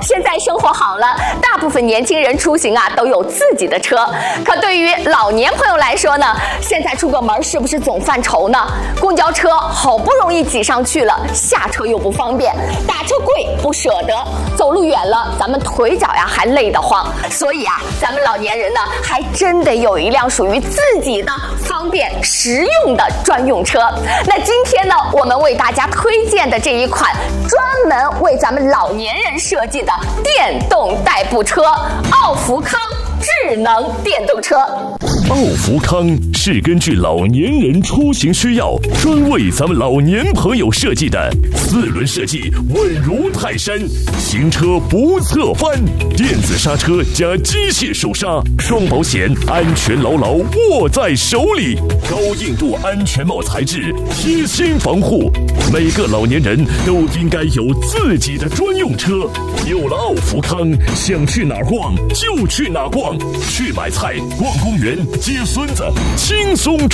现在生活好了，大部分年轻人出行啊都有自己的车。可对于老年朋友来说呢，现在出个门是不是总犯愁呢？公交车好不容易挤上去了，下车又不方便，打车贵不舍得，走路远了咱们腿脚呀还累得慌。所以啊，咱们老年人呢还真得有一辆属于自己的方便实用的专用车。那今天呢，我们为大家推荐的这一款专门为咱们老年人设计的电动代步车——奥福康智能电动车。 奥福康是根据老年人出行需要，专为咱们老年朋友设计的4轮设计，稳如泰山，行车不侧翻，电子刹车加机械手刹，双保险，安全牢牢握在手里，高硬度安全帽材质，贴心防护。每个老年人都应该有自己的专用车。有了奥福康，想去哪儿逛就去哪儿逛，去买菜、逛公园、接孙子，轻松